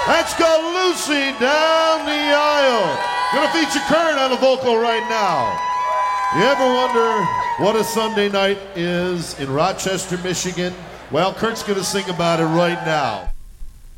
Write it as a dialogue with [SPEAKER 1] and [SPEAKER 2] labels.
[SPEAKER 1] That's got Lucy down the aisle. Gonna feature Kurt on the vocal right now. You ever wonder what a Sunday night is in Rochester, Michigan? Well, Kurt's gonna sing about it right now.